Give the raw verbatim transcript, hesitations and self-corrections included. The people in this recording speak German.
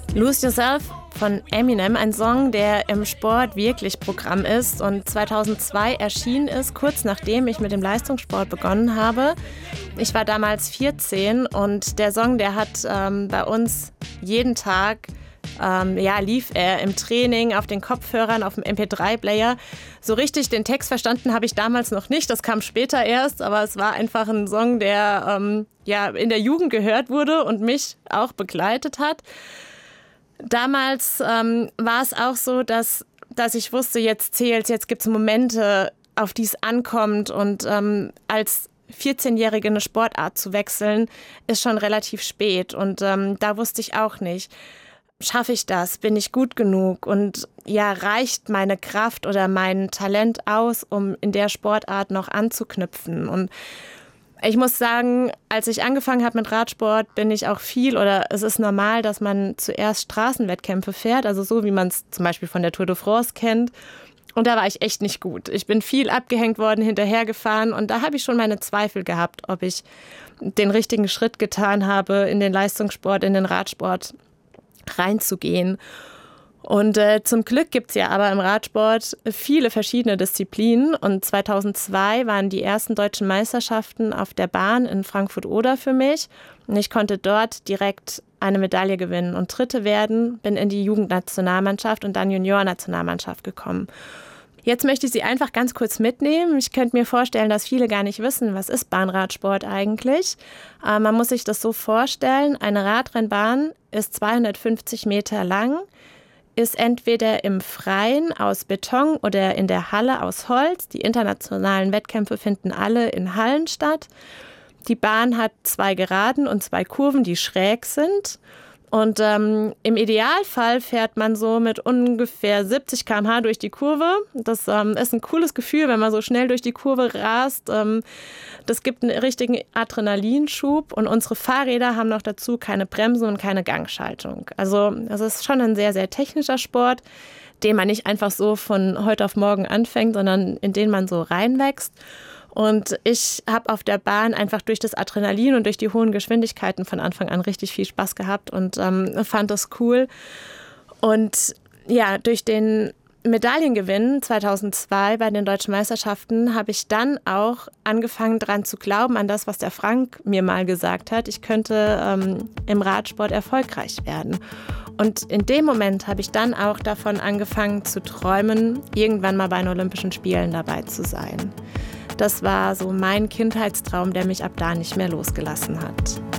Lose Yourself von Eminem, ein Song, der im Sport wirklich Programm ist und zweitausendzwei erschienen ist, kurz nachdem ich mit dem Leistungssport begonnen habe. Ich war damals vierzehn und der Song, der hat ähm, bei uns jeden Tag, ähm, ja, lief er im Training, auf den Kopfhörern, auf dem M P drei Player. So richtig den Text verstanden habe ich damals noch nicht, das kam später erst, aber es war einfach ein Song, der ähm, ja, in der Jugend gehört wurde und mich auch begleitet hat. Damals ähm, war es auch so, dass, dass ich wusste, jetzt zählt, jetzt gibt es Momente, auf die es ankommt. Und ähm, als vierzehnjährige eine Sportart zu wechseln, ist schon relativ spät. Und ähm, da wusste ich auch nicht, schaffe ich das? Bin ich gut genug? Und ja, reicht meine Kraft oder mein Talent aus, um in der Sportart noch anzuknüpfen? Und ich muss sagen, als ich angefangen habe mit Radsport, bin ich auch viel, oder es ist normal, dass man zuerst Straßenwettkämpfe fährt, also so wie man es zum Beispiel von der Tour de France kennt. Und da war ich echt nicht gut. Ich bin viel abgehängt worden, hinterhergefahren und da habe ich schon meine Zweifel gehabt, ob ich den richtigen Schritt getan habe, in den Leistungssport, in den Radsport reinzugehen. Und äh, zum Glück gibt es ja aber im Radsport viele verschiedene Disziplinen. Und zweitausendzwei waren die ersten deutschen Meisterschaften auf der Bahn in Frankfurt-Oder für mich. Und ich konnte dort direkt eine Medaille gewinnen und Dritte werden, bin in die Jugendnationalmannschaft und dann Juniornationalmannschaft gekommen. Jetzt möchte ich Sie einfach ganz kurz mitnehmen. Ich könnte mir vorstellen, dass viele gar nicht wissen, was ist Bahnradsport eigentlich. Äh, man muss sich das so vorstellen, eine Radrennbahn ist zweihundertfünfzig Meter lang, ist entweder im Freien aus Beton oder in der Halle aus Holz. Die internationalen Wettkämpfe finden alle in Hallen statt. Die Bahn hat zwei Geraden und zwei Kurven, die schräg sind. Und ähm, im Idealfall fährt man so mit ungefähr siebzig Kilometer pro Stunde durch die Kurve. Das ähm, ist ein cooles Gefühl, wenn man so schnell durch die Kurve rast. Ähm, das gibt einen richtigen Adrenalinschub. Und unsere Fahrräder haben noch dazu keine Bremse und keine Gangschaltung. Also das ist schon ein sehr, sehr technischer Sport, den man nicht einfach so von heute auf morgen anfängt, sondern in den man so reinwächst. Und ich habe auf der Bahn einfach durch das Adrenalin und durch die hohen Geschwindigkeiten von Anfang an richtig viel Spaß gehabt und ähm, fand das cool. Und ja, durch den Medaillengewinn zweitausendzwei bei den Deutschen Meisterschaften habe ich dann auch angefangen dran zu glauben, an das, was der Frank mir mal gesagt hat. Ich könnte ähm, im Radsport erfolgreich werden. Und in dem Moment habe ich dann auch davon angefangen zu träumen, irgendwann mal bei den Olympischen Spielen dabei zu sein. Das war so mein Kindheitstraum, der mich ab da nicht mehr losgelassen hat.